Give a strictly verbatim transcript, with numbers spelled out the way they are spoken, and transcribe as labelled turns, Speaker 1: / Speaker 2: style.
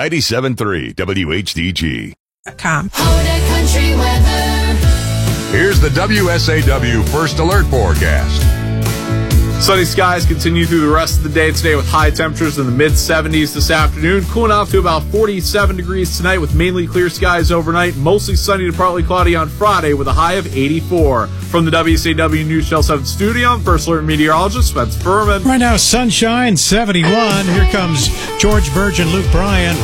Speaker 1: ninety-seven point three W H D G.
Speaker 2: Com.
Speaker 3: Country weather.
Speaker 1: Here's the W S A W First Alert forecast.
Speaker 4: Sunny skies continue through the rest of the day today with high temperatures in the mid seventies this afternoon, cooling off to about forty-seven degrees tonight with mainly clear skies overnight, mostly sunny to partly cloudy on Friday with a high of eighty-four. From the W S A W News Channel seven studio, I'm First Alert meteorologist Spencer Furman.
Speaker 5: Right now, sunshine, seventy-one. Here comes George Burge and Luke Bryan.